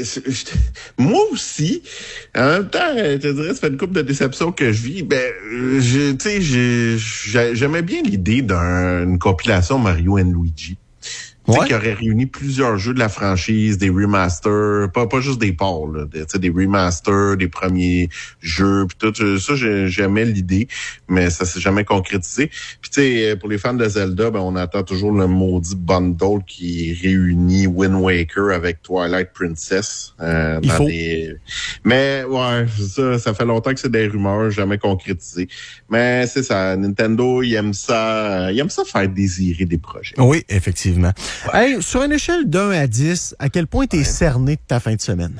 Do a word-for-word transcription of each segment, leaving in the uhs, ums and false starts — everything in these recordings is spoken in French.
je, je, moi aussi, en même temps, je te dirais, ça fait une couple de déceptions que je vis. Ben, tu sais, j'aimais bien l'idée d'une compilation Mario and Luigi. Ouais. Tu sais, qui aurait réuni plusieurs jeux de la franchise, des remasters, pas pas juste des ports, là, des, des remasters, des premiers jeux, puis tout ça, j'aimais l'idée, mais ça s'est jamais concrétisé. Puis tu sais, pour les fans de Zelda, ben on attend toujours le maudit bundle qui réunit Wind Waker avec Twilight Princess. Euh, Il dans faut. Des... Mais ouais, ça, ça fait longtemps que c'est des rumeurs, jamais concrétisé. Mais c'est ça, Nintendo, il aime ça, il aime ça faire désirer des projets. Oui, effectivement. Ouais. Hey, sur une échelle d'un à dix, à quel point t'es ouais. cerné de ta fin de semaine?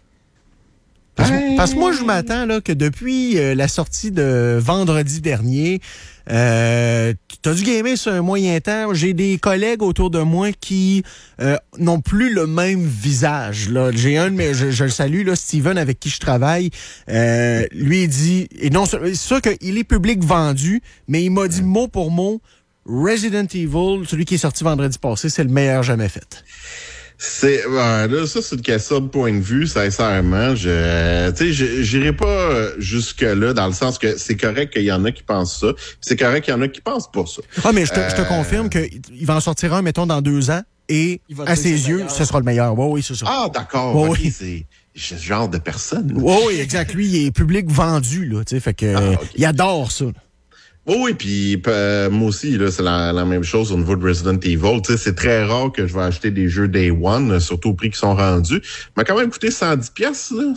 Parce, hey. parce que moi, je m'attends là que depuis euh, la sortie de vendredi dernier, euh, t'as dû gamer sur un moyen temps. J'ai des collègues autour de moi qui euh, n'ont plus le même visage. Là. J'ai un de mes, je, je le salue, là, Steven, avec qui je travaille. Euh, lui, il dit, et non, c'est sûr qu'il est public vendu, mais il m'a dit mot pour mot, Resident Evil, celui qui est sorti vendredi passé, c'est le meilleur jamais fait. C'est ben, là, ça c'est une question de point de vue, sincèrement. Je, tu sais, j'irai pas jusque là dans le sens que c'est correct qu'il y en a qui pensent ça, c'est correct qu'il y en a qui pensent pas ça. Ah mais je te, euh... je te confirme que il va en sortir un, mettons dans deux ans, et à ses yeux, meilleur. Ce sera le meilleur. Oui, oui, c'est ça. Ah d'accord. Oui, okay, oui. c'est ce genre de personne. Oui, oui, exact. Lui, il est public vendu là, tu sais, fait que ah, okay. il adore ça. Oh oui, puis euh, moi aussi, là, c'est la, la même chose au niveau de Resident Evil. Tu sais, c'est très rare que je vais acheter des jeux Day One, surtout au prix qui sont rendus. Mais quand même coûté cent dix piastres, là,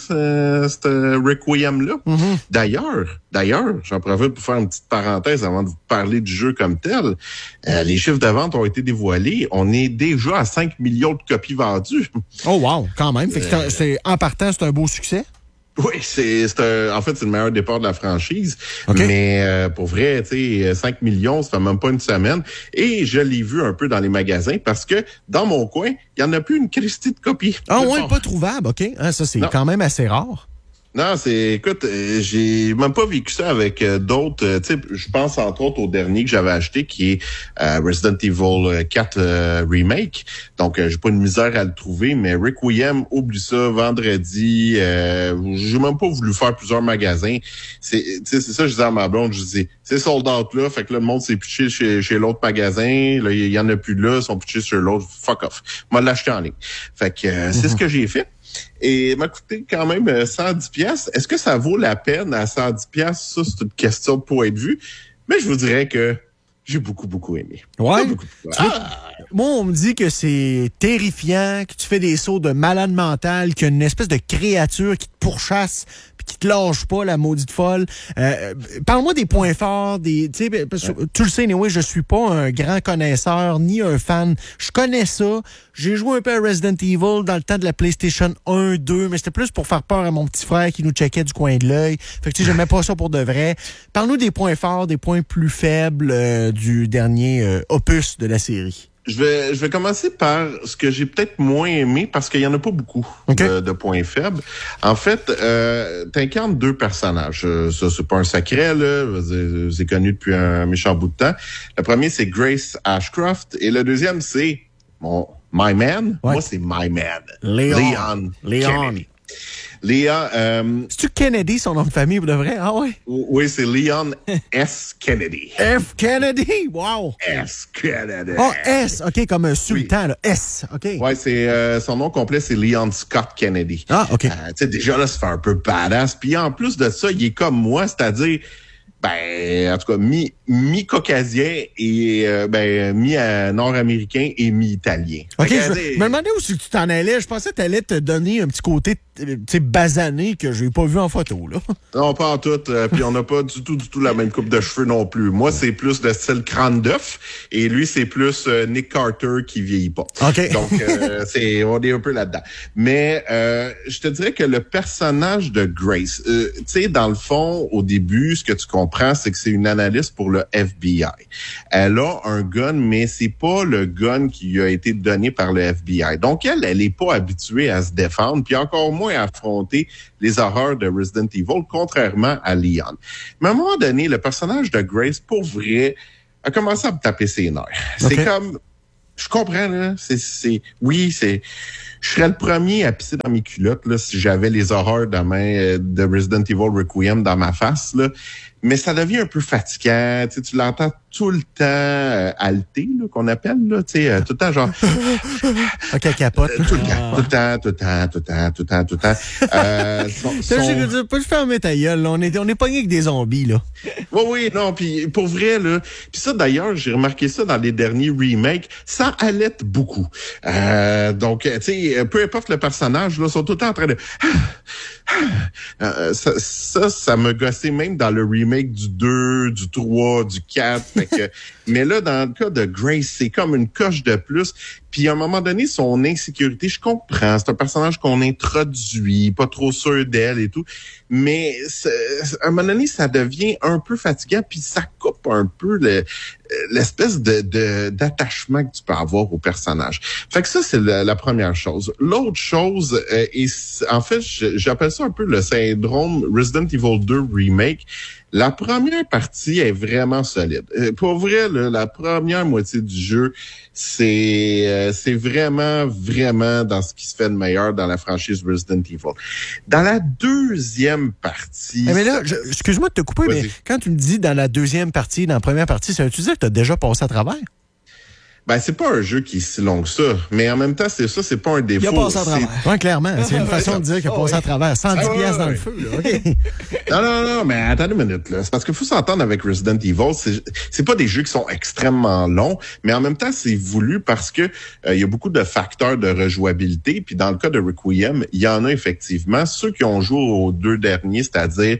ce Requiem-là. Mm-hmm. D'ailleurs, d'ailleurs, j'en profite pour faire une petite parenthèse avant de vous parler du jeu comme tel. Euh, les chiffres de vente ont été dévoilés. On est déjà à cinq millions de copies vendues. Oh wow, quand même. Fait que euh... c'est, en partant, c'est un beau succès. Oui, c'est, c'est un, en fait, c'est le meilleur départ de la franchise. Okay. Mais euh, pour vrai, tu sais, cinq millions, ça fait même pas une semaine. Et je l'ai vu un peu dans les magasins parce que dans mon coin, il y en a plus une christie de copie. Ah ouais, fort. Pas trouvable, OK. Hein, ça, c'est non. Quand même assez rare. Non, c'est, écoute, euh, j'ai même pas vécu ça avec euh, d'autres, euh, tu sais, je pense entre autres au dernier que j'avais acheté qui est euh, Resident Evil quatre euh, Remake. Donc, euh, j'ai pas une misère à le trouver, mais Requiem, oublie ça, vendredi, euh, j'ai même pas voulu faire plusieurs magasins. C'est, tu sais, c'est ça que je disais à ma blonde, je disais, c'est sold out là, fait que là, le monde s'est pitché chez, chez l'autre magasin, là, il y en a plus là, ils sont pitchés sur l'autre, fuck off. Moi, l'acheter en ligne. Fait que euh, mm-hmm. c'est ce que j'ai fait. Et m'a coûté quand même cent dix piastres. Est-ce que ça vaut la peine à cent dix piastres? Ça, c'est une question de point de vue. Mais je vous dirais que j'ai beaucoup, beaucoup aimé. Ouais. Beaucoup, beaucoup. Ah! Moi, on me dit que c'est terrifiant, que tu fais des sauts de malade mental, qu'il y a une espèce de créature qui te pourchasse puis qui te lâche pas, la maudite folle. Euh, parle-moi des points forts, des, tu sais, parce que ouais. Tu le sais, anyway, je suis pas un grand connaisseur ni un fan. Je connais ça. J'ai joué un peu à Resident Evil dans le temps de la PlayStation un, deux, mais c'était plus pour faire peur à mon petit frère qui nous checkait du coin de l'œil. Fait que tu sais, j'aimais pas ça pour de vrai. Parle-nous des points forts, des points plus faibles euh, du dernier euh, opus de la série. Je vais, je vais commencer par ce que j'ai peut-être moins aimé parce qu'il y en a pas beaucoup okay. de, de points faibles. En fait, euh, t'incarnes deux personnages. Ça, c'est pas un secret, là. C'est connu depuis un méchant bout de temps. Le premier, c'est Grace Ashcroft. Et le deuxième, c'est mon My Man. Ouais. Moi, c'est My Man. Léon. Léon. Léon. Kennedy. Léon, euh... C'est-tu Kennedy, son nom de famille, pour de vrai? Ah ouais? Oui, c'est Leon S. Kennedy. F. Kennedy? Wow! S. Kennedy. Oh, S. OK, comme un sultan, oui. Là. S. OK. Ouais, c'est, euh, son nom complet, c'est Leon Scott Kennedy. Ah, OK. Euh, tu sais, déjà, là, ça fait un peu badass. Puis en plus de ça, il est comme moi, c'est-à-dire... Ben, en tout cas, mi, mi-caucasien et, euh, ben, mi-nord-américain et mi-italien. OK, je des... me demandais où tu t'en allais. Je pensais que tu allais te donner un petit côté, tu sais, basané que je n'ai pas vu en photo, là. Non, pas en tout. Euh, puis on n'a pas du tout, du tout la même coupe de cheveux non plus. Moi, c'est plus de style crâne d'œuf et lui, c'est plus euh, Nick Carter qui vieillit pas. OK. Donc, euh, c'est, on est un peu là-dedans. Mais, euh, je te dirais que le personnage de Grace, euh, tu sais, dans le fond, au début, ce que tu comprends, c'est que c'est une analyste pour le F B I. Elle a un gun, mais c'est pas le gun qui lui a été donné par le F B I. Donc, elle, elle est pas habituée à se défendre, puis encore moins à affronter les horreurs de Resident Evil, contrairement à Leon. Mais à un moment donné, le personnage de Grace, pour vrai, a commencé à me taper ses nerfs. Okay. C'est comme... Je comprends, là. C'est, c'est, oui, c'est, je serais le premier à pisser dans mes culottes, là, si j'avais les horreurs de, main, de Resident Evil Requiem dans ma face, là. Mais ça devient un peu fatigant. Tu sais, tu l'entends tout le temps euh, halté, là, qu'on appelle, là, tu sais, euh, tout le temps, genre... OK, capote. Euh, tout, le temps, tout le temps, tout le temps, tout le temps, tout le temps, tout le temps. Euh, son, son... Je veux pas fermer ta gueule, là. On est, on est pogné avec des zombies, là. Oui, oui, non, puis pour vrai, là. Puis ça, d'ailleurs, j'ai remarqué ça dans les derniers remakes, ça allaite beaucoup. Euh, donc, tu sais, peu importe le personnage, là, sont tout le temps en train de... Euh, ça, ça, ça m'a gossé même dans le remake du deux, du trois, du quatre. Fait que, mais là, dans le cas de Grace, c'est comme une coche de plus. Puis à un moment donné, son insécurité, je comprends. C'est un personnage qu'on introduit, pas trop sûr d'elle et tout. Mais à un moment donné, ça devient un peu fatigant, puis ça coupe un peu le, l'espèce de, de d'attachement que tu peux avoir au personnage. Fait que ça, c'est la, la première chose. L'autre chose, euh, et en fait, j'appelle ça un peu le syndrome Resident Evil deux Remake. La première partie est vraiment solide. Euh, pour vrai, là, la première moitié du jeu, c'est euh, c'est vraiment, vraiment dans ce qui se fait de meilleur dans la franchise Resident Evil. Dans la deuxième partie... Mais là, je, excuse-moi de te couper, Vas-y. mais quand tu me dis dans la deuxième partie, dans la première partie, ça veut-tu dire que tu as déjà passé à travers? Ben, c'est pas un jeu qui est si long que ça, mais en même temps, c'est ça, c'est pas un défaut. Il a passé à travers. Oui, clairement. C'est une façon de dire qu'il a passé oh, à travers. cent dix ah, piastres ouais, dans ouais. le feu, là. OK. Non, non, non, mais attendez une minute, là. C'est parce qu'il faut s'entendre avec Resident Evil. C'est, c'est pas des jeux qui sont extrêmement longs, mais en même temps, c'est voulu parce que euh, il y a beaucoup de facteurs de rejouabilité. Puis dans le cas de Requiem, il y en a effectivement. Ceux qui ont joué aux deux derniers, c'est-à-dire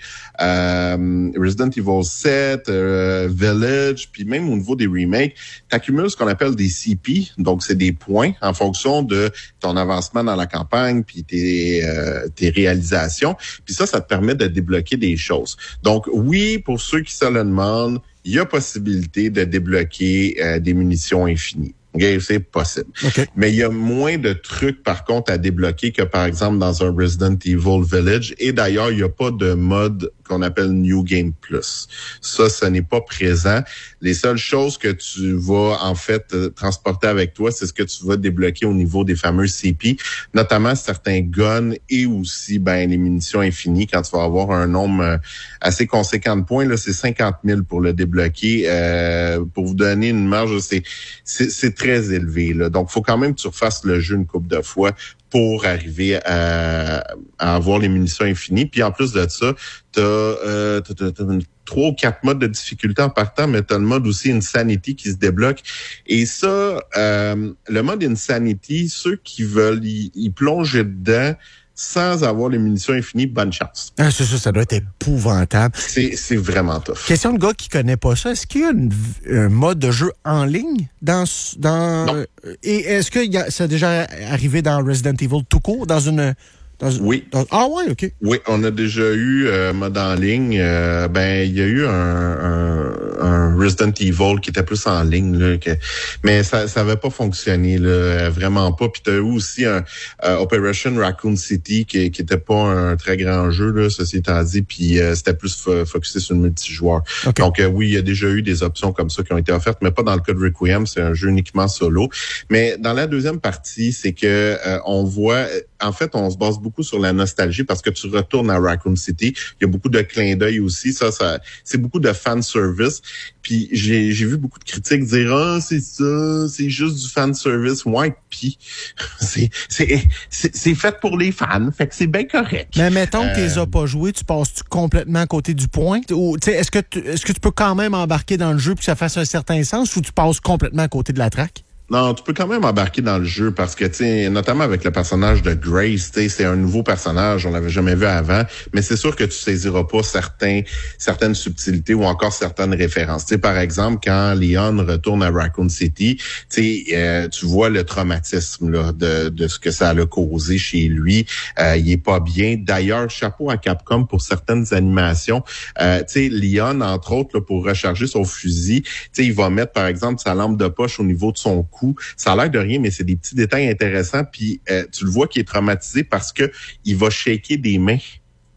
euh, Resident Evil sept, euh, Village, puis même au niveau des remakes, t'accumules ce qu'on appelle des C P. Donc, c'est des points en fonction de ton avancement dans la campagne puis tes, euh, tes réalisations. Puis ça, ça te permet de débloquer des choses. Donc, oui, pour ceux qui se le demandent, il y a possibilité de débloquer euh, des munitions infinies. Okay, c'est possible. Okay. Mais il y a moins de trucs, par contre, à débloquer que, par exemple, dans un Resident Evil Village. Et d'ailleurs, il n'y a pas de mode qu'on appelle New Game Plus. Ça, ce n'est pas présent. Les seules choses que tu vas, en fait, euh, transporter avec toi, c'est ce que tu vas débloquer au niveau des fameux C P, notamment certains guns et aussi, ben, les munitions infinies. Quand tu vas avoir un nombre euh, assez conséquent de points, là, c'est cinquante mille pour le débloquer. Euh, pour vous donner une marge, c'est, c'est, c'est très élevé, là. Donc, faut quand même que tu refasses le jeu une couple de fois pour arriver à, à avoir les munitions infinies. Puis en plus de ça, t'as, euh, t'as, t'as, t'as une, trois ou quatre modes de difficulté en partant, mais t'as le mode aussi Insanity qui se débloque. Et ça, euh, le mode Insanity, ceux qui veulent y, y plonger dedans sans avoir les munitions infinies, bonne chance. Ah, c'est ça, ça doit être épouvantable. C'est, c'est vraiment tough. Question de gars qui connaît pas ça, est-ce qu'il y a une, un mode de jeu en ligne dans... dans non. Et est-ce que y a, ça a déjà arrivé dans Resident Evil tout court, dans une... Dans, oui. Dans, ah ouais, OK. Oui, on a déjà eu euh, mode en ligne. Euh, ben, il y a eu un, un, un Resident Evil qui était plus en ligne, là, que, mais ça ça avait pas fonctionné, là, vraiment pas. Puis t'as eu aussi un euh, Operation Raccoon City qui qui était pas un très grand jeu, là, ceci étant dit, puis euh, c'était plus fo- focusé sur le multijoueur. Okay. Donc euh, oui, il y a déjà eu des options comme ça qui ont été offertes, mais pas dans le cas de Requiem, c'est un jeu uniquement solo. Mais dans la deuxième partie, c'est que euh, on voit, en fait, on se base beaucoup sur la nostalgie parce que tu retournes à Raccoon City. Il y a beaucoup de clins d'œil aussi. Ça, ça, c'est beaucoup de fan service. Puis j'ai, j'ai vu beaucoup de critiques dire ah c'est ça, c'est juste du fan service. Ouais, puis c'est, c'est, c'est, c'est fait pour les fans. Fait que c'est bien correct. Mais mettons que tu les euh... as pas joués, tu passes-tu complètement à côté du point? Ou tu sais, est-ce que tu, est-ce que tu peux quand même embarquer dans le jeu puis que ça fasse un certain sens ou tu passes complètement à côté de la traque? Non, tu peux quand même embarquer dans le jeu parce que, tu sais, notamment avec le personnage de Grace, tu sais, c'est un nouveau personnage, on l'avait jamais vu avant, mais c'est sûr que tu saisiras pas certains, certaines subtilités ou encore certaines références. Tu sais, par exemple, quand Leon retourne à Raccoon City, tu sais, euh, tu vois le traumatisme là de, de ce que ça a causé chez lui. Euh, il est pas bien. D'ailleurs, chapeau à Capcom pour certaines animations. Euh, tu sais, Leon, entre autres, là, pour recharger son fusil, tu sais, il va mettre, par exemple, sa lampe de poche au niveau de son cou. Ça a l'air de rien, mais c'est des petits détails intéressants. Puis euh, tu le vois qu'il est traumatisé parce que il va shaker des mains.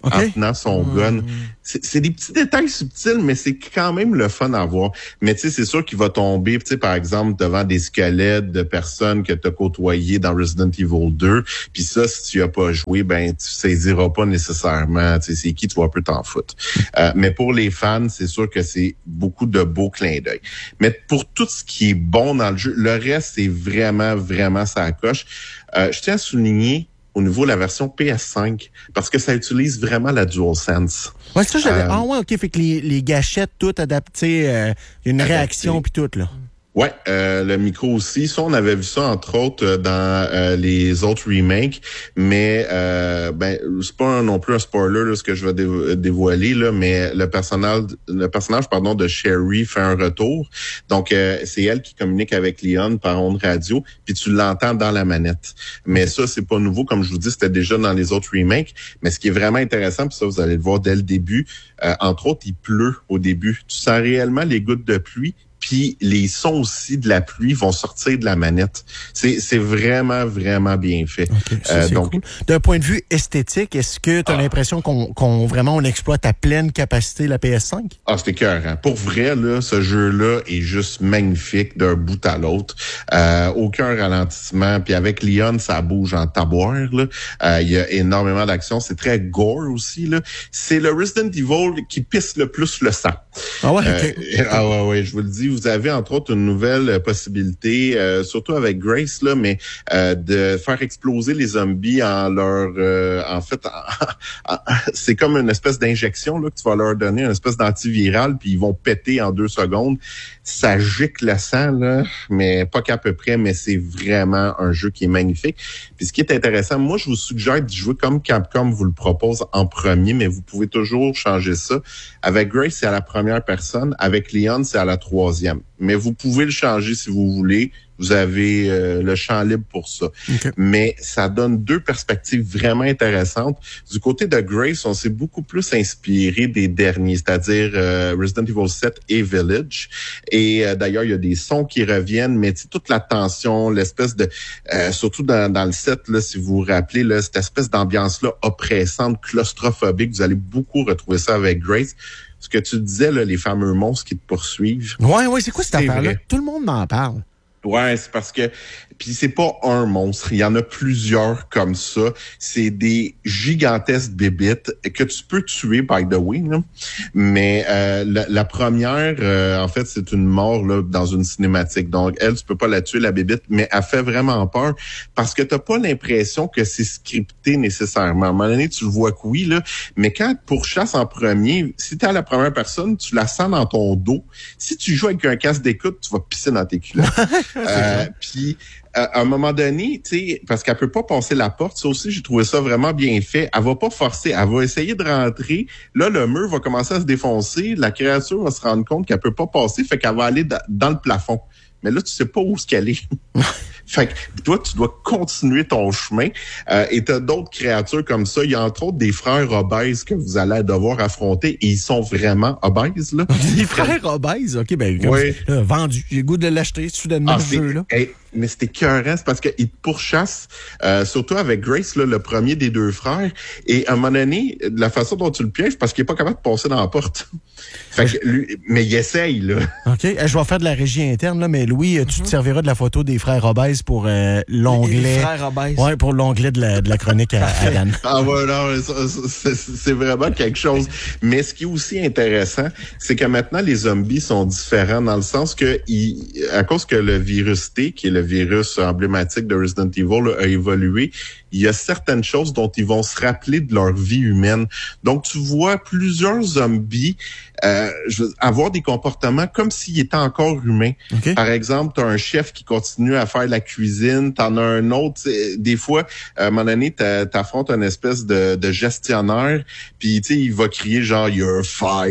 okay. en tenant son mmh. gun. C'est, c'est des petits détails subtils, mais c'est quand même le fun à voir. Mais tu sais, c'est sûr qu'il va tomber, tu sais, par exemple, devant des squelettes de personnes que tu as côtoyées dans Resident Evil deux. Puis ça, si tu as pas joué, ben tu saisiras pas nécessairement. Tu sais, c'est qui, tu vas un peu t'en foutre. Euh, mais pour les fans, c'est sûr que c'est beaucoup de beaux clins d'œil. Mais pour tout ce qui est bon dans le jeu, le reste, c'est vraiment, vraiment ça coche. Euh, je tiens à souligner au niveau de la version P S cinq, parce que ça utilise vraiment la DualSense. Ouais, ça, j'avais... Euh, ah ouais, OK, fait que les, les gâchettes, toutes adaptées, euh, une adapté. réaction, puis tout, là. Ouais, euh, le micro aussi. Ça, on avait vu ça, entre autres, dans euh, les autres remakes. Mais, euh, ben, c'est pas un, non plus un spoiler, là, ce que je vais dé- dévoiler, là, mais le personnage, le personnage, pardon, de Sherry fait un retour. Donc, euh, c'est elle qui communique avec Leon par onde radio, puis tu l'entends dans la manette. Mais ça, c'est pas nouveau. Comme je vous dis, c'était déjà dans les autres remakes. Mais ce qui est vraiment intéressant, puis ça, vous allez le voir dès le début, euh, entre autres, il pleut au début. Tu sens réellement les gouttes de pluie. Puis les sons aussi de la pluie vont sortir de la manette. C'est, c'est vraiment, vraiment bien fait. Okay, ça, euh, donc, cool. D'un point de vue esthétique, est-ce que tu as ah, l'impression qu'on, qu'on vraiment on exploite à pleine capacité la P S cinq? Ah, c'était écœurant. Pour vrai, là, ce jeu-là est juste magnifique d'un bout à l'autre. Euh, aucun ralentissement. Puis avec Leon, ça bouge en taboire. Là. Euh, il y a énormément d'action. C'est très gore aussi. Là. C'est le Resident Evil qui pisse le plus le sang. Ah ouais, okay. euh, ah ouais, ouais, je vous le dis. Vous avez entre autres une nouvelle possibilité, euh, surtout avec Grace là, mais euh, de faire exploser les zombies en leur, euh, en fait, en, en, c'est comme une espèce d'injection là que tu vas leur donner, une espèce d'antiviral, puis ils vont péter en deux secondes. Ça gicle le sang là, mais pas qu'à peu près, mais c'est vraiment un jeu qui est magnifique. Puis ce qui est intéressant, moi je vous suggère de jouer comme Capcom vous le propose en premier, mais vous pouvez toujours changer ça. Avec Grace, c'est à la première personne, avec Leon, c'est à la troisième. Mais vous pouvez le changer si vous voulez. Vous avez euh, le champ libre pour ça. Okay. Mais ça donne deux perspectives vraiment intéressantes. Du côté de Grace, on s'est beaucoup plus inspiré des derniers, c'est-à-dire euh, Resident Evil sept et Village. Et euh, d'ailleurs, il y a des sons qui reviennent, mais toute la tension, l'espèce de... Euh, surtout dans, dans le sept, là, si vous vous rappelez, là, cette espèce d'ambiance-là oppressante, claustrophobique, vous allez beaucoup retrouver ça avec Grace. Ce que tu disais, là, les fameux monstres qui te poursuivent. Ouais, ouais, c'est quoi cette affaire-là? Vrai. Tout le monde m'en parle. Ouais, c'est parce que puis c'est pas un monstre, il y en a plusieurs comme ça. C'est des gigantesques bébites que tu peux tuer by the way. Là. Mais euh, la, la première, euh, en fait, c'est une mort là dans une cinématique. Donc elle, tu peux pas la tuer la bébite, mais elle fait vraiment peur parce que t'as pas l'impression que c'est scripté nécessairement. À un moment donné, tu le vois que oui là, mais quand tu pourchasses en premier, si t'es à la première personne, tu la sens dans ton dos. Si tu joues avec un casque d'écoute, tu vas pisser dans tes culottes. euh, puis à un moment donné, tu sais, parce qu'elle peut pas passer la porte, ça aussi, j'ai trouvé ça vraiment bien fait. Elle va pas forcer, elle va essayer de rentrer. Là, le mur va commencer à se défoncer. La créature va se rendre compte qu'elle peut pas passer, fait qu'elle va aller da- dans le plafond. Mais là, tu sais pas où est-ce qu'elle est. Fait que toi, tu dois continuer ton chemin. Euh, et t'as d'autres créatures comme ça. Il y a entre autres des frères obèses que vous allez devoir affronter. Et ils sont vraiment obèses, là. Des frères obèses? OK, ben, oui. euh, vendu. J'ai le goût de l'acheter, soudainement, ah, ce jeu-là. Hey, mais c'était écœurant, c'est parce qu'ils te pourchassent, euh, surtout avec Grace, là, le premier des deux frères. Et à un moment donné, la façon dont tu le pièges, parce qu'il est pas capable de passer dans la porte. Fait que lui, mais il essaye, là. OK. Je vais faire de la régie interne, là, mais Louis, mm-hmm. tu te serviras de la photo des frères obèses pour euh, l'onglet. Les frères obèses. Ouais, pour l'onglet de la, de la chronique à, à Dan. Ah ouais, non, c'est, c'est vraiment quelque chose. Mais ce qui est aussi intéressant, c'est que maintenant, les zombies sont différents dans le sens que, ils, à cause que le virus T, qui est le virus emblématique de Resident Evil, là, a évolué, il y a certaines choses dont ils vont se rappeler de leur vie humaine. Donc, tu vois plusieurs zombies euh, avoir des comportements comme s'ils étaient encore humains. Okay. Par exemple, tu as un chef qui continue à faire la cuisine, tu en as un autre. Des fois, à un moment donné, tu affrontes une espèce de, de gestionnaire, puis tu sais, il va crier genre « You're fired ».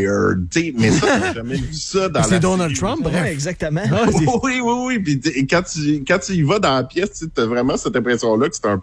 Mais ça, t'as jamais vu ça dans c'est la Donald Trump, bref. Ouais, exactement. oui, oui, oui. Puis quand tu, quand tu y vas dans la pièce, tu as vraiment cette impression-là que c'est un peu un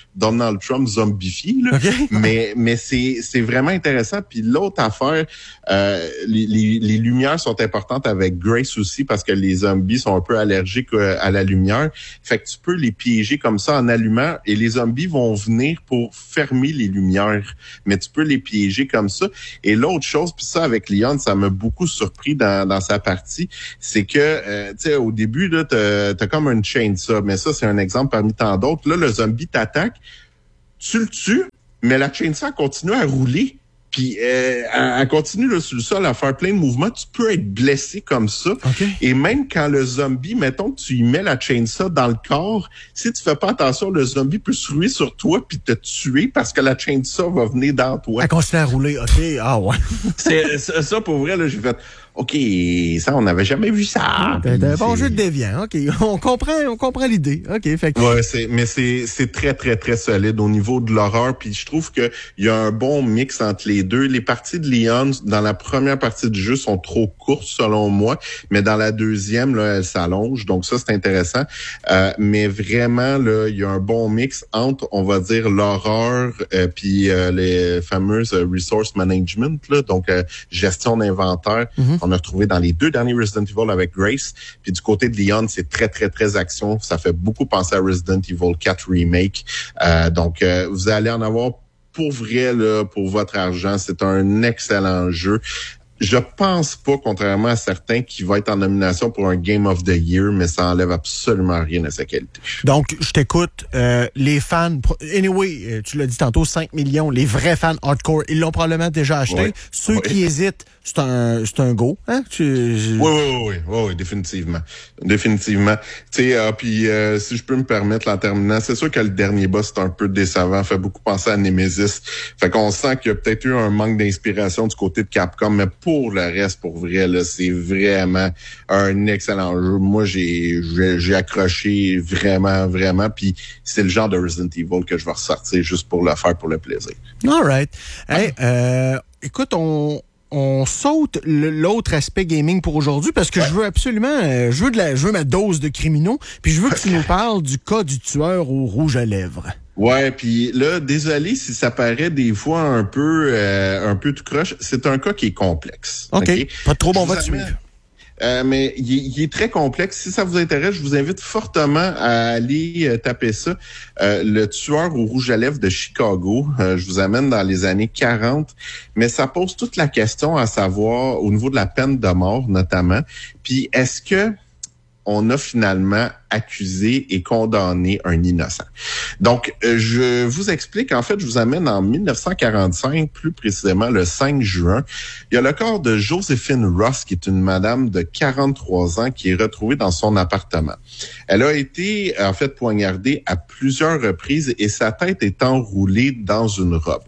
Donald Trump zombifié. Là. Okay. mais mais c'est c'est vraiment intéressant. Puis l'autre affaire, euh, les, les, les lumières sont importantes avec Grace aussi parce que les zombies sont un peu allergiques à la lumière. Fait que tu peux les piéger comme ça en allumant et les zombies vont venir pour fermer les lumières. Mais tu peux les piéger comme ça. Et l'autre chose, puis ça avec Leon, ça m'a beaucoup surpris dans, dans sa partie, c'est que, euh, tu sais, au début, là, t'as, t'as comme une chainsaw, mais ça, c'est un exemple parmi tant d'autres. Là, le zombie t'attaque, tu le tues, mais la chainsaw continue à rouler. Puis euh, elle continue là, sur le sol à faire plein de mouvements. Tu peux être blessé comme ça. Okay. Et même quand le zombie, mettons que tu y mets la chainsaw dans le corps, si tu fais pas attention, le zombie peut se ruer sur toi puis te tuer parce que la chainsaw va venir dans toi. Elle continue à rouler. OK. Ah ouais. c'est ça, ça, pour vrai, là, j'ai fait... OK, ça, on n'avait jamais vu ça. C'est un bon jeu de déviant. OK, on comprend, on comprend l'idée. OK, fait que... Ouais, c'est, mais c'est, c'est très, très, très solide au niveau de l'horreur. Puis je trouve que il y a un bon mix entre les deux. Les parties de Leon, dans la première partie du jeu, sont trop courtes, selon moi. Mais dans la deuxième, là, elles s'allongent. Donc ça, c'est intéressant. Euh, mais vraiment, là, il y a un bon mix entre, on va dire, l'horreur euh, puis euh, les fameuses euh, resource management, là, donc euh, gestion d'inventaire. Mm-hmm. On a retrouvé dans les deux derniers Resident Evil avec Grace. Puis du côté de Leon, c'est très, très, très action. Ça fait beaucoup penser à Resident Evil quatre Remake. Euh, donc, euh, vous allez en avoir pour vrai, là, pour votre argent. C'est un excellent jeu. Je pense pas, contrairement à certains, qui va être en nomination pour un Game of the Year, mais ça enlève absolument rien à sa qualité. Donc, je t'écoute. Euh, les fans, anyway, tu l'as dit tantôt, cinq millions, les vrais fans hardcore, ils l'ont probablement déjà acheté. Oui. Ceux oui. qui hésitent, c'est un, c'est un go, hein? Tu, je... Oui, oui, oui, oui, oui, définitivement. Définitivement. Tu sais, euh, puis euh, si je peux me permettre, là, en terminant, c'est sûr que le dernier boss, c'est un peu décevant, fait beaucoup penser à Nemesis. Fait qu'on sent qu'il y a peut-être eu un manque d'inspiration du côté de Capcom, mais pour le reste, pour vrai, là, c'est vraiment un excellent jeu. Moi, j'ai, j'ai, j'ai accroché vraiment, vraiment, puis c'est le genre de Resident Evil que je vais ressortir juste pour le faire, pour le plaisir. All right. Hey, euh, écoute, on... On saute le, l'autre aspect gaming pour aujourd'hui parce que ouais. je veux absolument, euh, je veux de la, je veux ma dose de criminaux, puis je veux que tu nous parles du cas du tueur au rouge à lèvres. Ouais, puis là, désolé si ça paraît des fois un peu, euh, un peu tout croche. C'est un cas qui est complexe. Ok. okay? Pas trop bon, on va te suivre. Euh, mais il est, il est très complexe. Si ça vous intéresse, je vous invite fortement à aller euh, taper ça. Euh, le tueur au rouge à lèvres de Chicago. Euh, je vous amène dans les années quarante. Mais ça pose toute la question à savoir au niveau de la peine de mort, notamment. Puis est-ce que on a finalement accusé et condamné un innocent. Donc, euh, je vous explique, en fait, je vous amène en dix-neuf cent quarante-cinq, plus précisément le cinq juin. Il y a le corps de Josephine Ross, qui est une madame de quarante-trois ans, qui est retrouvée dans son appartement. Elle a été, en fait, poignardée à plusieurs reprises et sa tête est enroulée dans une robe.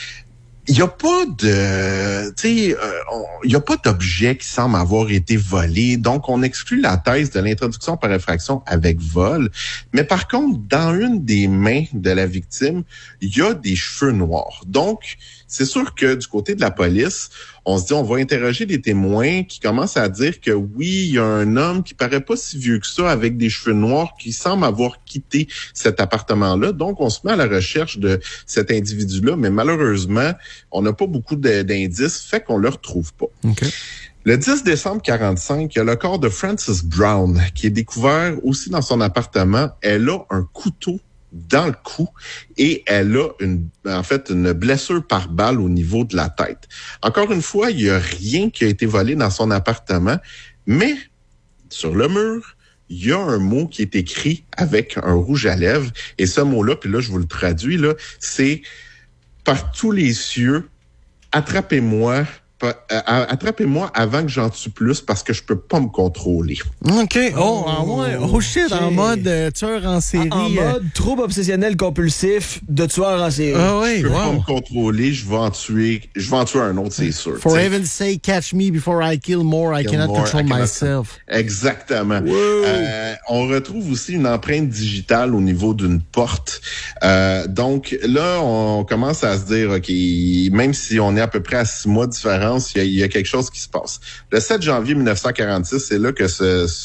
Il n'y a pas de, tu sais, il n'y a pas d'objet qui semble avoir été volé. Donc, on exclut la thèse de l'introduction par effraction avec vol. Mais par contre, dans une des mains de la victime, il y a des cheveux noirs. Donc, c'est sûr que du côté de la police, on se dit, on va interroger des témoins qui commencent à dire que oui, il y a un homme qui paraît pas si vieux que ça avec des cheveux noirs qui semble avoir quitté cet appartement-là. Donc, on se met à la recherche de cet individu-là, mais malheureusement, on n'a pas beaucoup de, d'indices, fait qu'on le retrouve pas. Okay. Le dix décembre quarante-cinq, il y a le corps de Frances Brown qui est découvert aussi dans son appartement. Elle a un couteau dans le cou et elle a une, en fait, une blessure par balle au niveau de la tête. Encore une fois, il n'y a rien qui a été volé dans son appartement, mais sur le mur, il y a un mot qui est écrit avec un rouge à lèvres et ce mot-là, puis là, je vous le traduis, là, c'est « Par tous les cieux, attrapez-moi ». Attrapez-moi avant que j'en tue plus parce que je peux pas me contrôler. OK. Oh, oh, ouais. oh shit, okay. En mode euh, tueur en série. En, en mode trouble obsessionnel compulsif de tueur en série. Ah oui, je peux wow. pas me contrôler, je vais en tuer, je vais en tuer un autre, c'est sûr. For heaven's sake, catch me before I kill more, I kill cannot more, control I cannot myself. Exactement. Euh, on retrouve aussi une empreinte digitale au niveau d'une porte. Euh, donc là, on commence à se dire, OK, même si on est à peu près à six mois différents, Il y, a, il y a quelque chose qui se passe. Le sept janvier dix-neuf cent quarante-six, c'est là que ce, ce,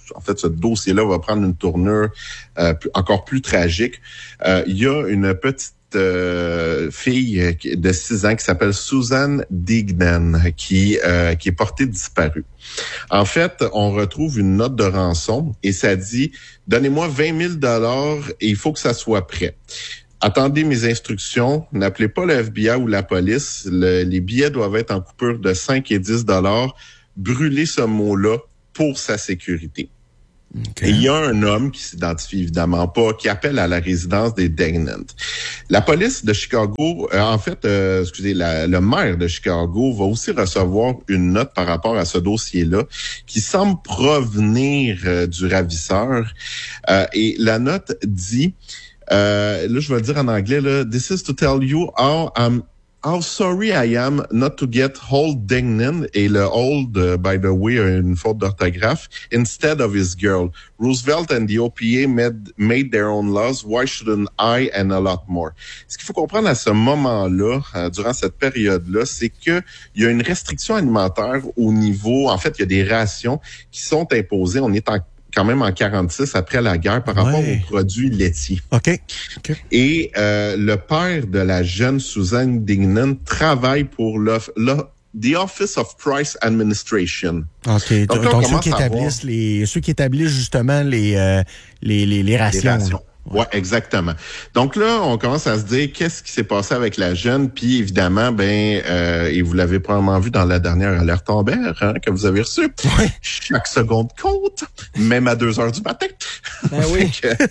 en fait, ce dossier-là va prendre une tournure euh, encore plus tragique. Euh, il y a une petite Euh, fille de six ans qui s'appelle Susan Dignan qui euh, qui est portée disparue. En fait, on retrouve une note de rançon et ça dit « Donnez-moi vingt mille dollars et il faut que ça soit prêt. Attendez mes instructions, n'appelez pas le F B I ou la police. Le, les billets doivent être en coupure de cinq et dix dollars. Brûlez ce mot-là pour sa sécurité. » Okay. Et il y a un homme qui s'identifie évidemment pas, qui appelle à la résidence des Dignan. La police de Chicago, euh, en fait, euh, excusez, la, le maire de Chicago va aussi recevoir une note par rapport à ce dossier-là qui semble provenir euh, du ravisseur. Euh, et la note dit, euh, là je vais le dire en anglais, là, This is to tell you how I'm How sorry I am not to get Hold Dignan, et le Hold, uh, by the way, une faute d'orthographe, instead of his girl. Roosevelt and the O P A made, made their own laws. Why shouldn't I, and a lot more? Ce qu'il faut comprendre à ce moment-là, euh, durant cette période-là, c'est que il y a une restriction alimentaire au niveau, en fait, il y a des rations qui sont imposées. On est en quand même en quarante-six après la guerre par rapport ouais. aux produits laitiers. OK. okay. Et euh, le père de la jeune Susan Dignan travaille pour le, le the Office of Price Administration. OK. Donc, Donc ceux qui établissent voir... les ceux qui établissent justement les euh, les, les les rations. Les rations. Ouais, exactement. Donc là, on commence à se dire qu'est-ce qui s'est passé avec la jeune, puis évidemment, ben, euh, et vous l'avez probablement vu dans la dernière alerte Amber hein, que vous avez reçue. Ouais. Chaque seconde compte, même à deux heures du matin. Ben oui.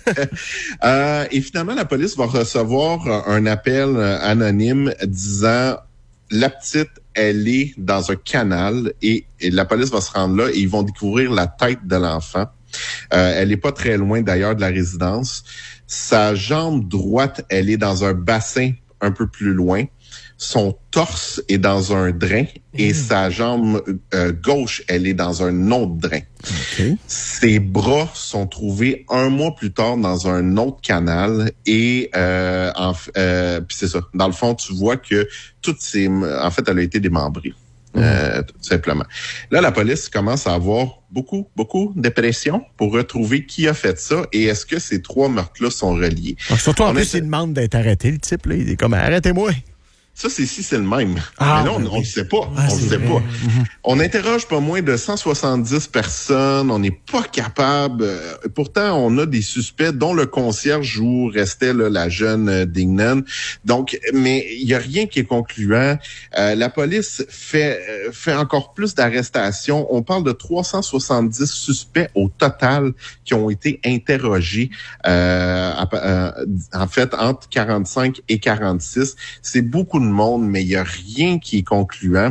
euh, et finalement, la police va recevoir un appel anonyme disant la petite, elle est dans un canal et, et la police va se rendre là et ils vont découvrir la tête de l'enfant. Euh, elle est pas très loin d'ailleurs de la résidence. Sa jambe droite, elle est dans un bassin un peu plus loin. Son torse est dans un drain et mmh. sa jambe euh, gauche, elle est dans un autre drain. Okay. Ses bras sont trouvés un mois plus tard dans un autre canal et euh, en, euh, puis c'est ça. Dans le fond, tu vois que toutes ces, en fait, elle a été démembrée. Euh, tout simplement. Là, la police commence à avoir beaucoup, beaucoup de pression pour retrouver qui a fait ça et est-ce que ces trois meurtres-là sont reliés. Alors, surtout, en on plus, est... il demande d'être arrêté, le type, là. Il est comme, arrêtez-moi. Ça, c'est si c'est le même. Ah, mais là, ben on ne oui. le sait pas. Ah, on le sait vrai. pas. Mm-hmm. On interroge pas moins de cent soixante-dix personnes. On n'est pas capable. Euh, pourtant, on a des suspects, dont le concierge où restait là, la jeune euh, Dignan. Donc, mais il y a rien qui est concluant. Euh, la police fait euh, fait encore plus d'arrestations. On parle de trois cent soixante-dix suspects au total qui ont été interrogés. Euh, à, euh, en fait, entre quarante-cinq et quarante-six, c'est beaucoup de monde, mais il n'y a rien qui est concluant.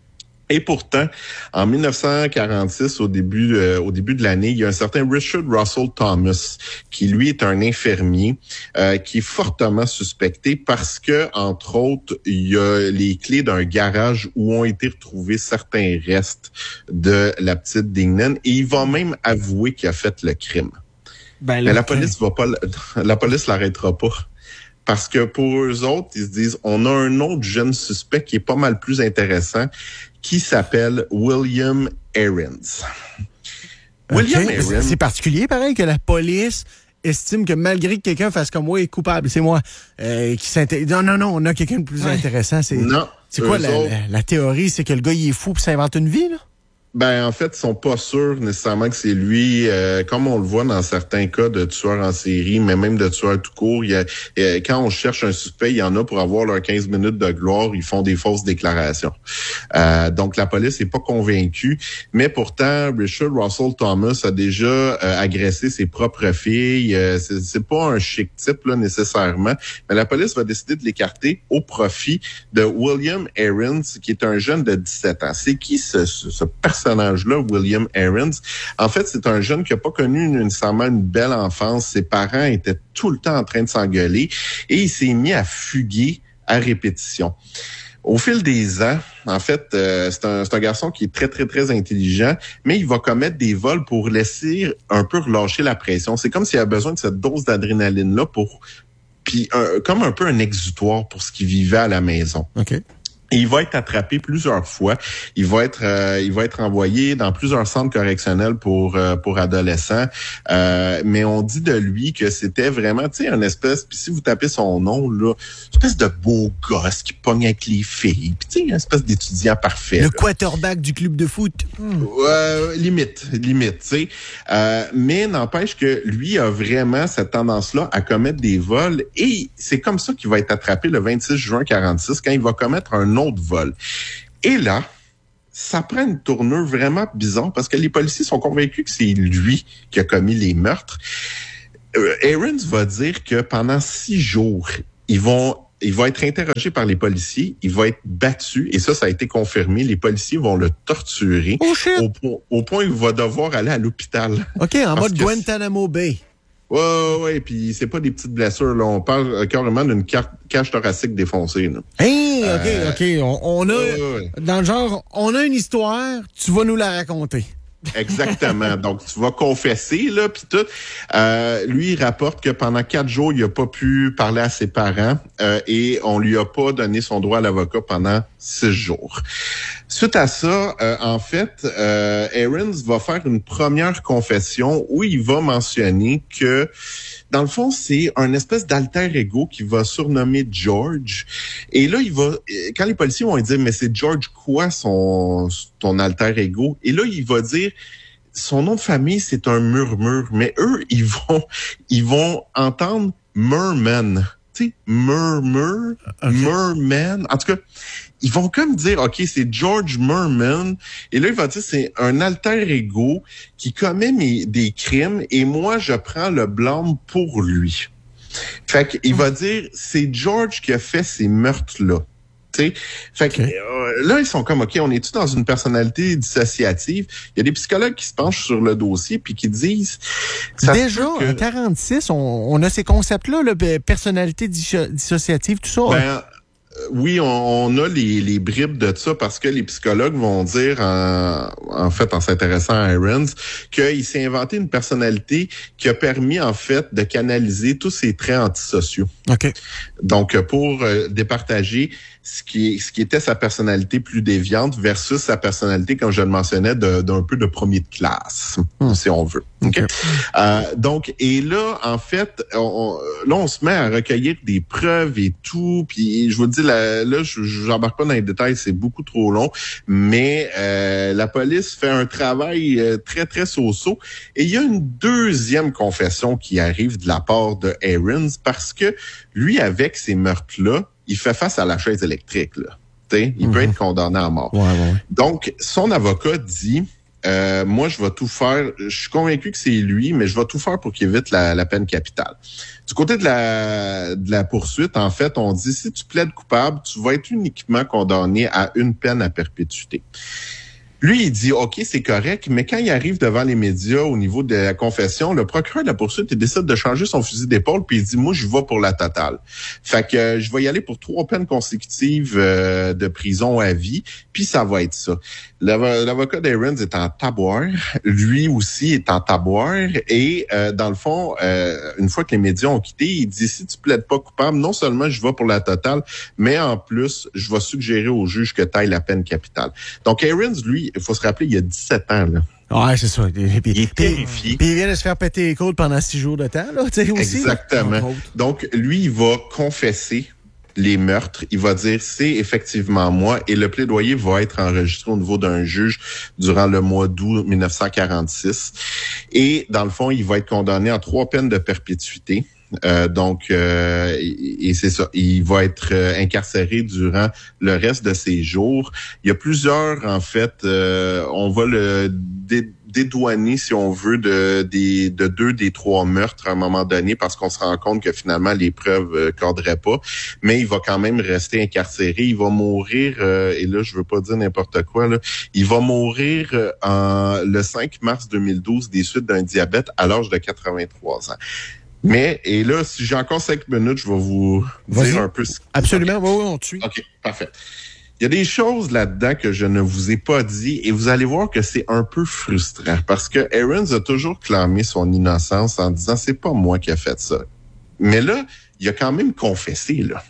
Et pourtant, en dix-neuf cent quarante-six, au début, euh, au début de l'année, il y a un certain Richard Russell Thomas, qui lui est un infirmier, euh, qui est fortement suspecté parce que, entre autres, il y a les clés d'un garage où ont été retrouvés certains restes de la petite Dignan, et il va même avouer qu'il a fait le crime. Ben, mais la police va pas, la police l'arrêtera pas. Parce que pour eux autres, ils se disent, on a un autre jeune suspect qui est pas mal plus intéressant, qui s'appelle William Ahrens. Okay. William Ahrens. C'est particulier, pareil, que la police estime que malgré que quelqu'un fasse comme moi est coupable, c'est moi euh, qui s'intéresse. Non, non, non, on a quelqu'un de plus ouais. intéressant. C'est, non. C'est quoi la, autres... la, la théorie? C'est que le gars, il est fou puis s'invente une vie, là? Ben, en fait, ils sont pas sûrs nécessairement que c'est lui. Euh, comme on le voit dans certains cas de tueurs en série, mais même de tueurs tout court, il y a, euh, quand on cherche un suspect, il y en a pour avoir leurs quinze minutes de gloire, ils font des fausses déclarations. Euh, donc, la police n'est pas convaincue. Mais pourtant, Richard Russell Thomas a déjà euh, agressé ses propres filles. Euh, c'est, c'est pas un chic type, là, nécessairement. Mais la police va décider de l'écarter au profit de William Ahrens, qui est un jeune de dix-sept ans. C'est qui ce, ce, ce personnage? personnage-là, William Ahrens. En fait, c'est un jeune qui n'a pas connu nécessairement une belle enfance. Ses parents étaient tout le temps en train de s'engueuler et il s'est mis à fuguer à répétition. Au fil des ans, en fait, euh, c'est, un, c'est un garçon qui est très, très, très intelligent, mais il va commettre des vols pour laisser un peu relâcher la pression. C'est comme s'il avait besoin de cette dose d'adrénaline-là pour, puis un, comme un peu un exutoire pour ce qu'il vivait à la maison. OK. Et il va être attrapé plusieurs fois. Il va être, euh, il va être envoyé dans plusieurs centres correctionnels pour euh, pour adolescents. Euh, mais on dit de lui que c'était vraiment, tu sais, une espèce. Puis si vous tapez son nom là, une espèce de beau gosse qui pogne avec les filles. Puis tu sais, une espèce d'étudiant parfait. Le là. quarterback du club de foot. Hmm. Euh, limite, limite, tu sais. Euh, mais n'empêche que lui a vraiment cette tendance-là à commettre des vols. Et c'est comme ça qu'il va être attrapé le vingt-six juin quarante-six quand il va commettre un autre vol. Et là, ça prend une tournure vraiment bizarre parce que les policiers sont convaincus que c'est lui qui a commis les meurtres. Euh, Aarons va dire que pendant six jours, ils vont, il va être interrogé par les policiers, il va être battu, et ça, ça a été confirmé. Les policiers vont le torturer oh, shit. Au, point, au point où il va devoir aller à l'hôpital. OK, en mode Guantanamo Bay. Ouais, ouais, ouais, puis c'est pas des petites blessures, là. On parle carrément d'une cage thoracique défoncée, là. Hey, OK, euh, OK. On, on a, ouais, ouais. dans le genre, on a une histoire, tu vas nous la raconter. Exactement. Donc, tu vas confesser, là, puis tout. Euh, lui, il rapporte que pendant quatre jours, il a pas pu parler à ses parents euh, et on lui a pas donné son droit à l'avocat pendant six jours. Suite à ça, euh, en fait, euh, Aarons va faire une première confession où il va mentionner que, dans le fond, c'est un espèce d'alter ego qui va surnommer George. Et là, il va, quand les policiers vont lui dire, mais c'est George quoi, son, ton alter ego? Et là, il va dire, son nom de famille, c'est un murmure. Mais eux, ils vont, ils vont entendre Merman. Tu sais, murmure, okay. Merman. En tout cas, ils vont comme dire, OK, c'est George Merman. Et là, il va dire, c'est un alter ego qui commet mes, des crimes et moi, je prends le blâme pour lui. Fait qu'il va dire, c'est George qui a fait ces meurtres-là. Tu sais, fait que okay. euh, là, ils sont comme, OK, on est-tu dans une personnalité dissociative? Il y a des psychologues qui se penchent sur le dossier puis qui disent... Ça déjà, que... en quarante-six, on, on a ces concepts-là, là, personnalité dissociative, tout ça. Ben, oui, on, on a les, les bribes de ça parce que les psychologues vont dire, en, en fait, en s'intéressant à Aarons, qu'il s'est inventé une personnalité qui a permis, en fait, de canaliser tous ses traits antisociaux. OK. Donc, pour euh, départager ce qui, ce qui était sa personnalité plus déviante versus sa personnalité, comme je le mentionnais, de, d'un peu de premier de classe, mmh. si on veut. Okay? Okay. Euh, donc, et là, en fait, on, là, on se met à recueillir des preuves et tout, puis je vous dis, là, là je j'embarque pas dans les détails, c'est beaucoup trop long, mais euh, la police fait un travail euh, très, très so-so, et il y a une deuxième confession qui arrive de la part de Aarons, parce que lui, avec ces meurtres-là, il fait face à la chaise électrique, là. T'sais, il mm-hmm. peut être condamné à mort. Ouais, ouais. Donc, son avocat dit, euh, moi, je vais tout faire, je suis convaincu que c'est lui, mais je vais tout faire pour qu'il évite la, la peine capitale. Du côté de la, de la poursuite, en fait, on dit, si tu plaides coupable, tu vas être uniquement condamné à une peine à perpétuité. Lui, il dit, OK, c'est correct, mais quand il arrive devant les médias au niveau de la confession, le procureur de la poursuite, il décide de changer son fusil d'épaule, puis il dit, moi, je vais pour la totale. Fait que euh, je vais y aller pour trois peines consécutives euh, de prison à vie, puis ça va être ça. L'avo- l'avocat d'Aarons est en taboire, lui aussi est en taboire, et euh, dans le fond, euh, une fois que les médias ont quitté, il dit, si tu plaides pas coupable, non seulement je vais pour la totale, mais en plus, je vais suggérer au juge que tu ailles la peine capitale. Donc, Aarons, lui, il faut se rappeler, il y a dix-sept ans, là. Ouais, c'est ça. Puis, il est terrifié. Puis il vient de se faire péter les côtes pendant six jours de temps, là, tu sais, aussi. Exactement. Là, donc, lui, il va confesser les meurtres. Il va dire, c'est effectivement moi. Et le plaidoyer va être enregistré au niveau d'un juge durant le mois d'août dix-neuf cent quarante-six. Et, dans le fond, il va être condamné à trois peines de perpétuité. Euh, donc, euh, et, et c'est ça, il va être euh, incarcéré durant le reste de ses jours. Il y a plusieurs, en fait, euh, on va le dé- dédouaner, si on veut, de, des, de deux des trois meurtres à un moment donné, parce qu'on se rend compte que finalement, les preuves euh, cadraient pas. Mais il va quand même rester incarcéré. Il va mourir, euh, et là, je veux pas dire n'importe quoi, là, il va mourir euh, en, le cinq mars deux mille douze des suites d'un diabète à l'âge de quatre-vingt-trois ans. Mais, et là, si j'ai encore cinq minutes, je vais vous Vas-y. dire un peu... Ce... Absolument, oui, oui, on te suit. OK, parfait. Il y a des choses là-dedans que je ne vous ai pas dit et vous allez voir que c'est un peu frustrant parce que Aarons a toujours clamé son innocence en disant « c'est pas moi qui ai fait ça ». Mais là, il a quand même confessé, là.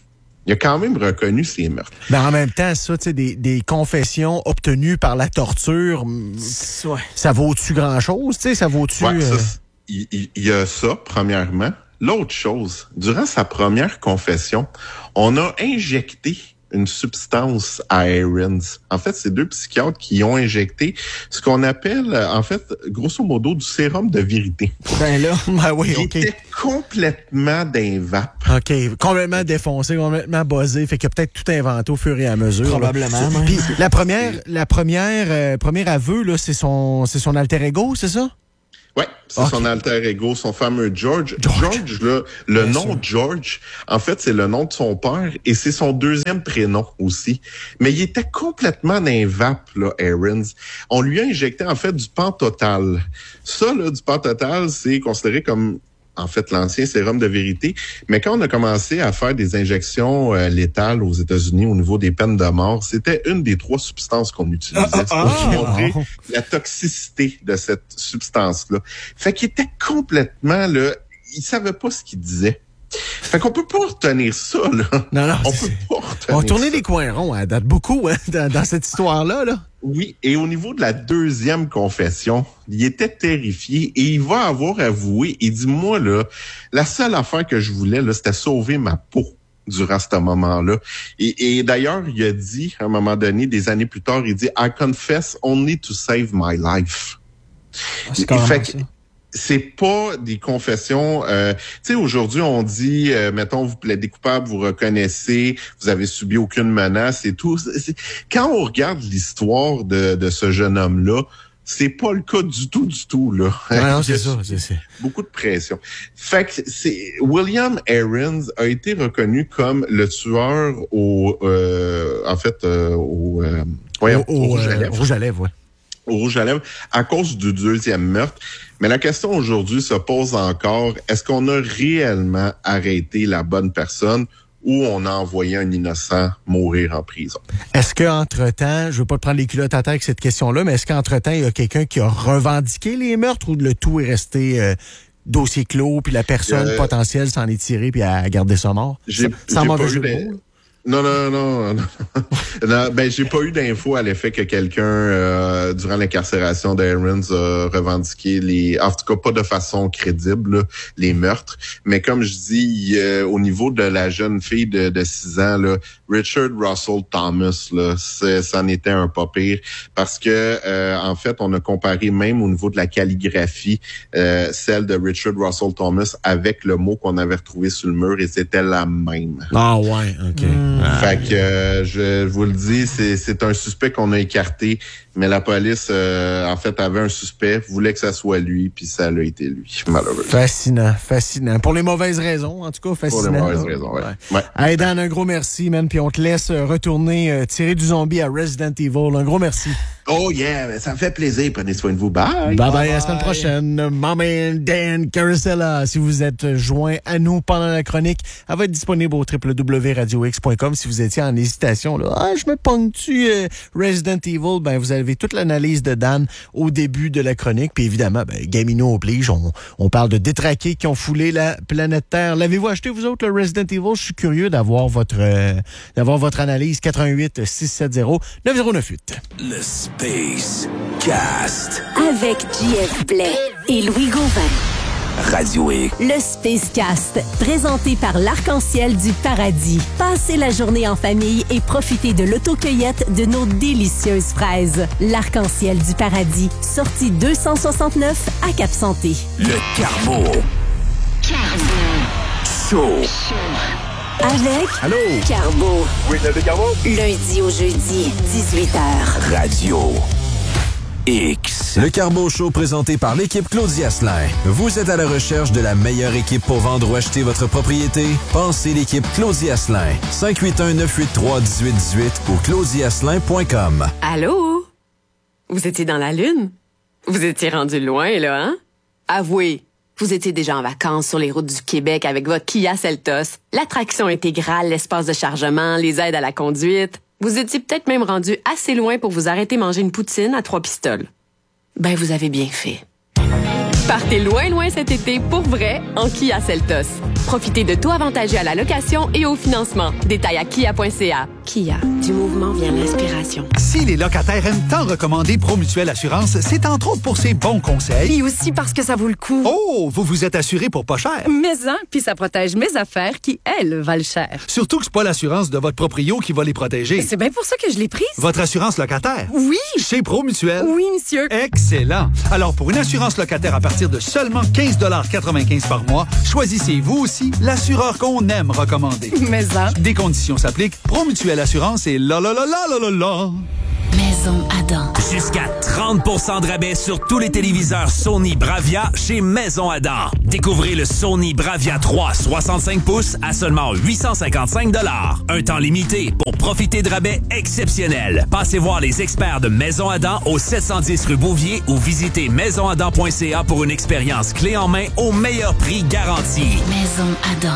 Il a quand même reconnu ses meurtres. Mais en même temps, ça, tu sais, des, des confessions obtenues par la torture, ouais. ça vaut-tu grand-chose? Tu sais, ça vaut-tu... Ouais, ça, euh... il, il, il y a ça, premièrement. L'autre chose, durant sa première confession, on a injecté une substance à Aarons. En fait, c'est deux psychiatres qui ont injecté ce qu'on appelle, en fait, grosso modo, du sérum de vérité. Ben là, ben oui, Il OK. était complètement d'un vape. OK, complètement défoncé, complètement buzzé, fait qu'il a peut-être tout inventé au fur et à mesure. Probablement. Puis la première, la première, euh, premier aveu, là, c'est son, c'est son alter ego, c'est ça? Ouais, c'est okay. Son alter ego, son fameux George. George, George là, le Bien nom sûr. George, en fait, c'est le nom de son père et c'est son deuxième prénom aussi. Mais il était complètement d'un vape, là, Aarons. On lui a injecté, en fait, du Pantotal. Ça, là, du Pantotal, c'est considéré comme, en fait, l'ancien sérum de vérité. Mais quand on a commencé à faire des injections euh, létales aux États-Unis au niveau des peines de mort, c'était une des trois substances qu'on utilisait. Ah, ah, pour ah, montrer ah. la toxicité de cette substance-là. Fait qu'il était complètement, là, il savait pas ce qu'il disait. Fait qu'on peut pas retenir ça, là. Non, non. On peut pas retenir On a tourné ça. les coins ronds, hein, date beaucoup, hein, dans, dans cette histoire-là, là. Oui, et au niveau de la deuxième confession, il était terrifié et il va avoir avoué, il dit, moi, là, la seule affaire que je voulais, là, c'était sauver ma peau durant ce moment-là. Et, et d'ailleurs, il a dit, à un moment donné, des années plus tard, il dit, I confess only to save my life. Ah, c'est quand même ça. C'est pas des confessions. Euh, tu sais, aujourd'hui, on dit, euh, mettons, vous plaidez coupable, vous reconnaissez, vous avez subi aucune menace et tout. C'est, quand on regarde l'histoire de, de ce jeune homme-là, c'est pas le cas du tout, du tout, là. Ouais, non, c'est ça, c'est ça. Beaucoup de pression. Fait que c'est, William Aarons a été reconnu comme le tueur au, euh, en fait, euh, au, euh, voyons, au, au, au rouge à lèvres. Rouge à lèvres, ouais. Au rouge à lèvres, à cause du deuxième meurtre. Mais la question aujourd'hui se pose encore, est-ce qu'on a réellement arrêté la bonne personne ou on a envoyé un innocent mourir en prison? Est-ce qu'entre-temps, je veux pas te prendre les culottes à terre avec cette question-là, mais est-ce qu'entre-temps, il y a quelqu'un qui a revendiqué les meurtres ou le tout est resté euh, dossier clos, puis la personne euh, potentielle s'en est tirée puis a gardé sa mort? J'ai, sans j'ai mauvais pas jeu eu de des... mots. Non, non, non, non. non ben, j'ai pas eu d'infos à l'effet que quelqu'un, euh, durant l'incarcération d'Aarons, a revendiqué les, en tout cas pas de façon crédible, là, les meurtres. Mais comme je dis, euh, au niveau de la jeune fille de, de six ans, là, Richard Russell Thomas, là, c'est, c'en était un pas pire. Parce que, euh, en fait, on a comparé même au niveau de la calligraphie, euh, celle de Richard Russell Thomas avec le mot qu'on avait retrouvé sur le mur et c'était la même. Ah ouais, OK. Mmh. Fait que euh, je vous le dis, c'est, c'est un suspect qu'on a écarté, mais la police, euh, en fait, avait un suspect, voulait que ça soit lui, puis ça l'a été lui, malheureusement. Fascinant, fascinant. Pour les mauvaises raisons, en tout cas, fascinant. Pour les mauvaises raisons, ouais. ouais. ouais. Hey Dan, un gros merci, man, puis on te laisse retourner euh, tirer du zombie à Resident Evil. Un gros merci. Oh yeah, ça me fait plaisir. Prenez soin de vous. Bye. Bye bye, bye à la semaine prochaine. Maman Dan Carosella, si vous êtes joint à nous pendant la chronique, elle va être disponible au w w w point radio x point com. Si vous étiez en hésitation, là, ah, je me ponctue euh, Resident Evil, ben vous avez toute l'analyse de Dan au début de la chronique. Puis évidemment, ben, Gamino oblige, on, on parle de détraqués qui ont foulé la planète Terre. L'avez-vous acheté, vous autres, le Resident Evil? Je suis curieux d'avoir votre euh, d'avoir votre analyse. quatre un huit six sept zéro neuf zéro neuf huit. Le Space Cast. Avec J F Blais et Louis Gauvin. Radio X. Le Space Cast, présenté par l'Arc-en-Ciel du Paradis. Passez la journée en famille et profitez de l'autocueillette de nos délicieuses fraises. L'Arc-en-Ciel du Paradis, sortie deux cent soixante-neuf à Cap-Santé. Le Carbo. Carbo. Show. Avec Allô? Carbo. Oui, le Carbo. Lundi au jeudi, dix-huit heures. Radio X. Le Carbo Show présenté par l'équipe Claudia Asselin. Vous êtes à la recherche de la meilleure équipe pour vendre ou acheter votre propriété? Pensez l'équipe Claudia Asselin. cinq huit un neuf huit trois un huit un huit ou claudia asselin point com. Allô? Vous étiez dans la Lune? Vous étiez rendu loin, là, hein? Avouez, vous étiez déjà en vacances sur les routes du Québec avec votre Kia Seltos, l'attraction intégrale, l'espace de chargement, les aides à la conduite. Vous étiez peut-être même rendu assez loin pour vous arrêter manger une poutine à trois pistoles. Ben, vous avez bien fait. Partez loin, loin cet été pour vrai en Kia Seltos. Profitez de taux avantagés à la location et au financement. Détails à kia point c a. Kia, du mouvement vient l'inspiration. Si les locataires aiment tant recommander Promutuelle Assurance, c'est entre autres pour ses bons conseils. Et aussi parce que ça vaut le coup. Oh, vous vous êtes assuré pour pas cher. Mais hein, puis ça protège mes affaires qui, elles, valent cher. Surtout que c'est pas l'assurance de votre proprio qui va les protéger. C'est bien pour ça que je l'ai prise. Votre assurance locataire? Oui. Chez Promutuelle? Oui, monsieur. Excellent. Alors, pour une assurance locataire à partir de seulement quinze quatre-vingt-quinze par mois, choisissez vous aussi l'assureur qu'on aime recommander. Mais hein. Des conditions s'appliquent. Promutuelle Assurance et la la la la la la la. Maison Adam. Jusqu'à trente pour cent de rabais sur tous les téléviseurs Sony Bravia chez Maison Adam. Découvrez le Sony Bravia trois soixante-cinq pouces à seulement huit cent cinquante-cinq dollars. Un temps limité pour profiter de rabais exceptionnels. Passez voir les experts de Maison Adam au sept cent dix rue Bouvier ou visitez maison adam point c a pour une expérience clé en main au meilleur prix garanti. Maison Adam.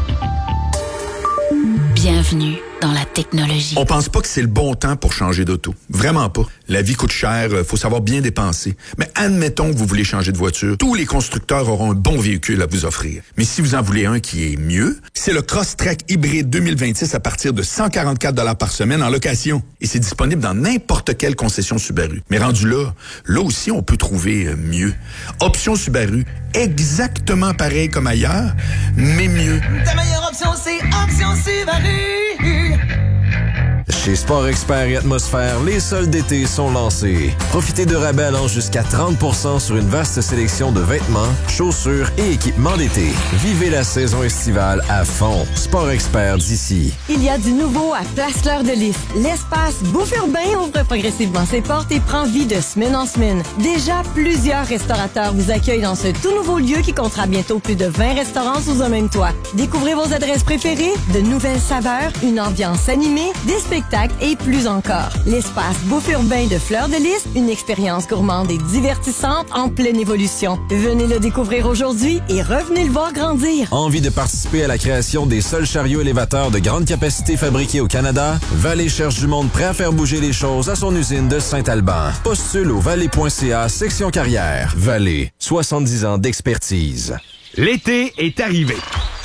Bienvenue dans la technologie. On pense pas que c'est le bon temps pour changer d'auto. Vraiment pas. La vie coûte cher, faut savoir bien dépenser. Mais admettons que vous voulez changer de voiture. Tous les constructeurs auront un bon véhicule à vous offrir. Mais si vous en voulez un qui est mieux, c'est le Crosstrek hybride deux mille vingt-six à partir de cent quarante-quatre dollars par semaine en location. Et c'est disponible dans n'importe quelle concession Subaru. Mais rendu là, là aussi on peut trouver mieux. Option Subaru, exactement pareil comme ailleurs, mais mieux. Ta meilleure option, c'est Option Subaru. Chez Sport Expert et Atmosphère, les soldes d'été sont lancés. Profitez de rabais allant jusqu'à trente pour cent sur une vaste sélection de vêtements, chaussures et équipements d'été. Vivez la saison estivale à fond. Sport Expert d'ici. Il y a du nouveau à Place Fleur de Lys. L'espace Bouffe Urbain ouvre progressivement ses portes et prend vie de semaine en semaine. Déjà, plusieurs restaurateurs vous accueillent dans ce tout nouveau lieu qui comptera bientôt plus de vingt restaurants sous un même toit. Découvrez vos adresses préférées, de nouvelles saveurs, une ambiance animée, des spectacles et plus encore. L'espace Bouffe Urbain de Fleur de Lys, une expérience gourmande et divertissante en pleine évolution. Venez le découvrir aujourd'hui et revenez le voir grandir. Envie de participer à la création des seuls chariots élévateurs de grande capacité fabriqués au Canada? Vallée cherche du monde prêt à faire bouger les choses à son usine de Saint-Alban. Postule au vallée point c a section carrière. Vallée, soixante-dix ans d'expertise. L'été est arrivé.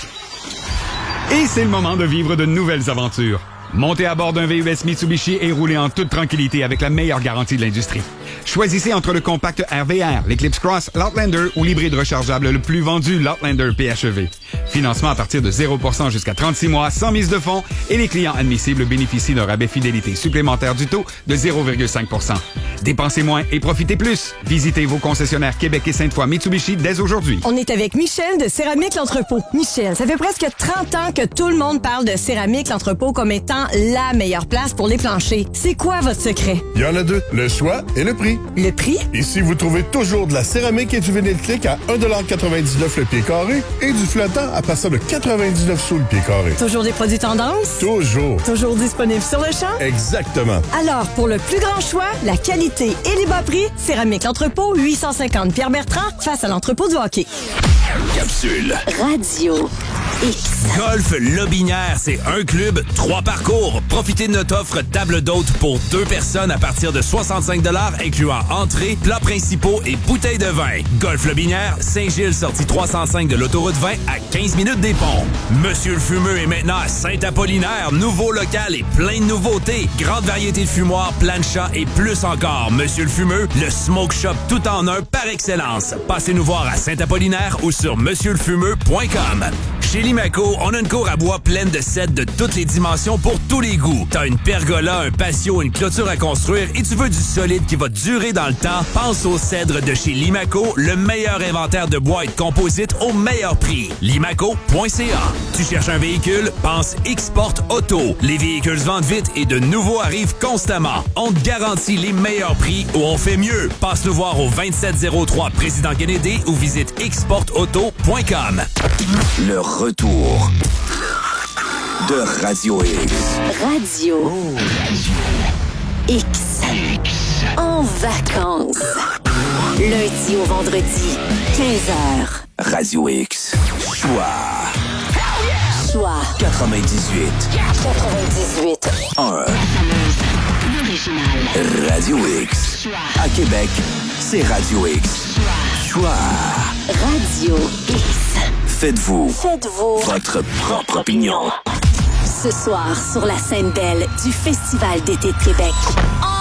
Et c'est le moment de vivre de nouvelles aventures. Montez à bord d'un V U S Mitsubishi et roulez en toute tranquillité avec la meilleure garantie de l'industrie. Choisissez entre le compact R V R, l'Eclipse Cross, l'Outlander ou l'hybride rechargeable le plus vendu, l'Outlander P H E V. Financement à partir de zéro pour cent jusqu'à trente-six mois, sans mise de fonds, et les clients admissibles bénéficient d'un rabais fidélité supplémentaire du taux de zéro virgule cinq pour cent. Dépensez moins et profitez plus. Visitez vos concessionnaires Québec et Sainte-Foy Mitsubishi dès aujourd'hui. On est avec Michel de Céramique L'Entrepôt. Michel, ça fait presque trente ans que tout le monde parle de Céramique L'Entrepôt comme étant la meilleure place pour les planchers. C'est quoi votre secret? Il y en a deux, le choix et le prix. Le prix? Ici, vous trouvez toujours de la céramique et du vinyle clic à un dollar quatre-vingt-dix-neuf le pied carré et du flottant à partir de quatre-vingt-dix-neuf sous le pied carré. Toujours des produits tendance? Toujours. Toujours disponibles sur le champ? Exactement. Alors, pour le plus grand choix, la qualité et les bas prix, Céramique L'Entrepôt, huit cent cinquante Pierre-Bertrand, face à l'entrepôt du hockey. Capsule. Radio X. Golf Lobinière, c'est un club, trois parcours. Profitez de notre offre table d'hôte pour deux personnes à partir de soixante-cinq dollars, incluant entrée, plats principaux et bouteilles de vin. Golf Lobinière, Saint-Gilles, sortie trois cent cinq de l'autoroute vingt à quinze minutes des ponts. Monsieur le Fumeux est maintenant à Saint-Apollinaire, nouveau local et plein de nouveautés. Grande variété de fumoirs, planchas et plus encore. Monsieur le Fumeux, le smoke shop tout en un par excellence. Passez nous voir à Saint-Apollinaire ou sur monsieur le fumeux point com. Chez Limaco, on a une cour à bois pleine de sets de toutes les dimensions pour tous les goûts. T'as une pergola, un patio, une clôture à construire et tu veux du solide qui va durer dans le temps? Pense au cèdre de chez Limaco, le meilleur inventaire de bois et de composite au meilleur prix. limaco point c a. Tu cherches un véhicule? Pense X-Port Auto. Les véhicules se vendent vite et de nouveaux arrivent constamment. On te garantit les meilleurs prix ou on fait mieux. Passe nous voir au vingt-sept zéro trois Président Kennedy ou visite x port auto point com. Le retour de Radio X. Radio X. En vacances. Lundi au vendredi, quinze heures. Radio X. Choix. Choix. quatre-vingt-dix-huit. quatre-vingt-dix-huit. un. L'original. Radio X. À Québec, c'est Radio X. Choix Radio X. Faites-vous, Faites-vous votre propre opinion. Ce soir, sur la scène belle du Festival d'été de Québec.